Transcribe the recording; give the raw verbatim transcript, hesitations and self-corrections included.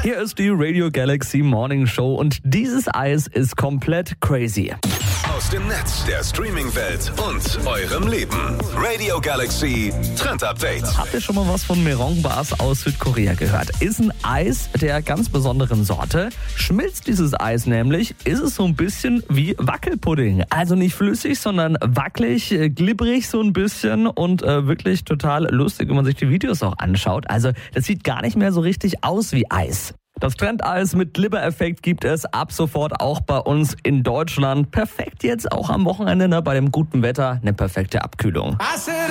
Hier ist die Radio Galaxy Morning Show und dieses Eis ist komplett crazy. Aus dem Netz der Streaming-Welt und eurem Leben. Radio Galaxy Trend Update. Habt ihr schon mal was von Merong Bars aus Südkorea gehört? Ist ein Eis der ganz besonderen Sorte. Schmilzt dieses Eis nämlich, ist es so ein bisschen wie Wackelpudding. Also nicht flüssig, sondern wackelig, äh, glibberig so ein bisschen und äh, wirklich total lustig, wenn man sich die Videos auch anschaut. Also das sieht gar nicht mehr so richtig aus wie Eis. Das Trendeis mit Glibber-Effekt gibt es ab sofort auch bei uns in Deutschland. Perfekt jetzt auch am Wochenende, ne, bei dem guten Wetter, eine perfekte Abkühlung.